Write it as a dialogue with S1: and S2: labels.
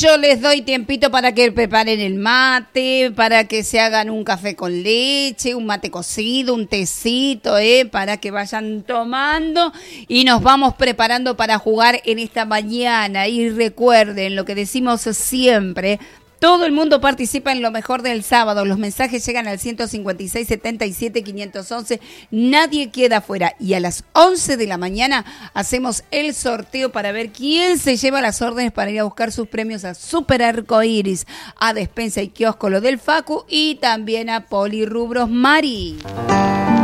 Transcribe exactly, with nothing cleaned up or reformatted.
S1: yo les doy tiempito para que preparen el mate, para que se hagan un café con leche, un mate cocido, un tecito, ¿eh? Para que vayan tomando y nos vamos preparando para jugar en esta mañana. Y recuerden lo que decimos siempre. Todo el mundo participa en lo mejor del sábado. Los mensajes llegan al ciento cincuenta y seis, setenta y siete, quinientos once. Nadie queda afuera. Y a las once de la mañana hacemos el sorteo para ver quién se lleva las órdenes para ir a buscar sus premios a Super Arcoiris, a Despensa y Kiosco Lo del Facu y también a Polirrubros Mari.